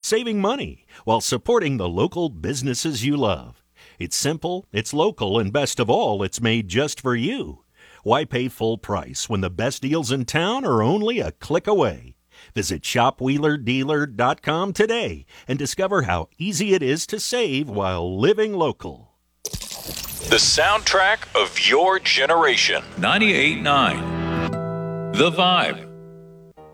saving money while supporting the local businesses you love. It's simple, it's local, and best of all, it's made just for you. Why pay full price when the best deals in town are only a click away? Visit shopwheelerdealer.com today and discover how easy it is to save while living local. The soundtrack of your generation. 98.9 The Vibe.